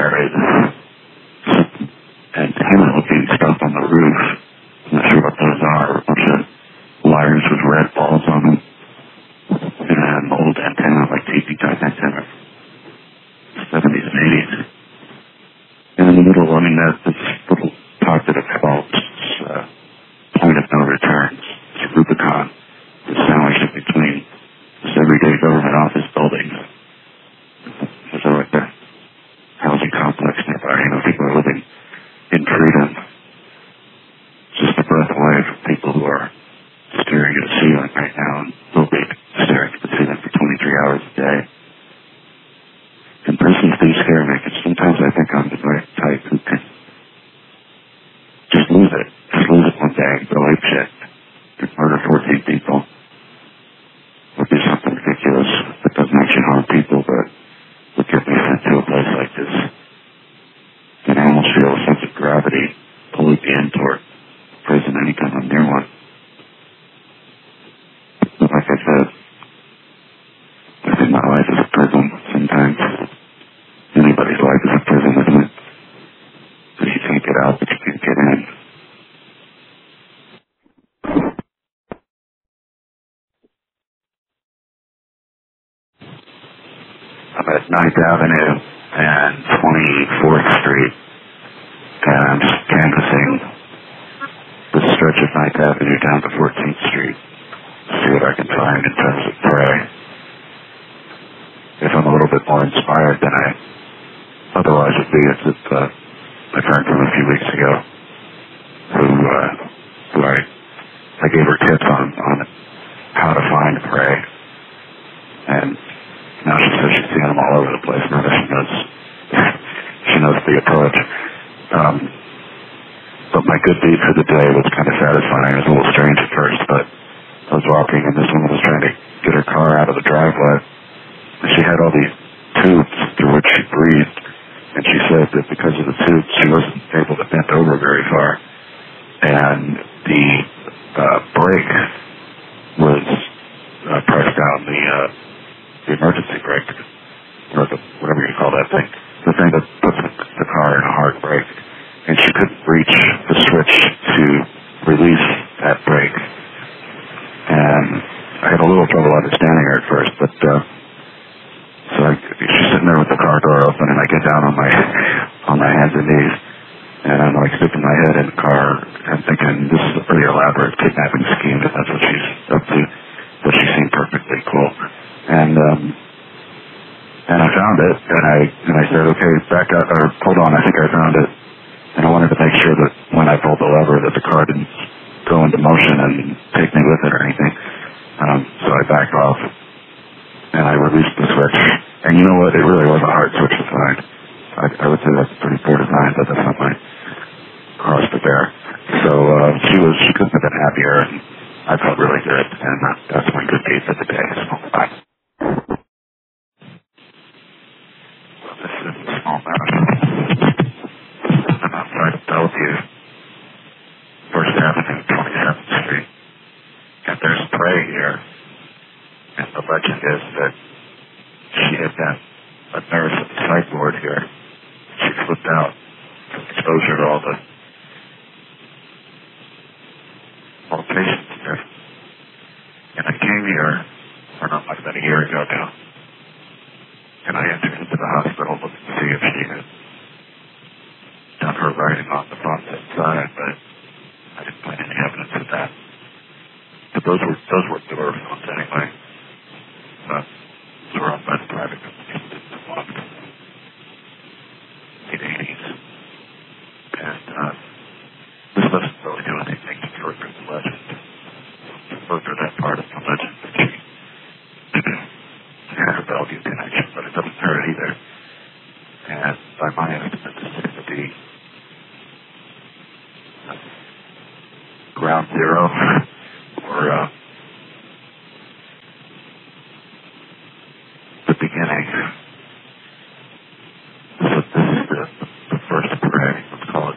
there is antenna-looking stuff on the roof. I'm not sure what those are. A bunch of wires with red balls on them. And an old antenna, like TV-type antenna. 70s and 80s. And in the middle, I mean, this little pocket of fault, point of no return. It's Rubicon. It's sandwiched in between this everyday government office building. There's like a housing complex nearby. You know, people are living in freedom. Just a breath away from people who are staring at a ceiling right now and will be staring at the ceiling for 23 hours a day. And prisons do scare me, because sometimes I think I'm the right type who can just lose it. Just lose it one day and go ape shit. Murder 14 people. Would be something ridiculous that doesn't actually harm people, but would get me sent to a place like this. And I almost feel a sense of gravity pulling me in toward prison anytime I'm near one. But like I said, I think my life is a prison sometimes. Anybody's life is a prison, isn't it? Because you can't get out, but you can't get in. I'm at 9th Avenue and 24th Street, and I'm just canvassing the stretch of 9th Avenue down to 14th Street to see what I can find in terms of prey. If I'm a little bit more inspired than I otherwise would be, it's with my friend from a few weeks ago, who I gave her tips on how to find prey, and now she says she's seeing them all over the place. Now that she knows the approach. But my good deed for the day was kind of satisfying. It was a little strange at first, but I was walking and this woman was trying to get her car out of the driveway. And she had all these tubes through which she breathed. And she said that because of the tubes, she wasn't able to bend over very far. And the brake was pressed down, the emergency brake, or whatever you call that thing, the thing that puts the car in a hard brake. And she couldn't reach the switch to release that brake. And I had a little trouble understanding her at first, but so she's sitting there with the car door open, and I get down on my hands and knees, and I'm like sticking my head in the car and thinking this is a pretty elaborate kidnapping scheme if that's what she's up to. But she seemed perfectly cool. And I found it, and I said, okay, back up, or hold on, I think I found it. And I wanted to make sure that when I pulled the lever that the car didn't go into motion and take me with it or anything. So I backed off, and I released the switch. And you know what? It really was a hard switch to find. I would say that's pretty poor design, but that's not my cross to bear. So she couldn't have been happier, and I felt really good, and that's my good deed for the day. So bye. Well, this is a small matter. I'm outside of Bellevue, 1st Avenue, 27th Street, and there's prey here, and the legend is that she had been a nurse at the psych ward here. She flipped out from exposure to all the patients here. And I came here, or not, like about a year ago now, and I entered into the hospital looking to see if she had done her writing on the process side, but I didn't find any evidence of that. But those were door phones anyway. Those were owned by the private company. Locked. Late 80s. And this doesn't really do anything to further the legend. To further that part of the legend that she had her Bellevue connection, but it doesn't hurt either. And by my estimate, this is the ground zero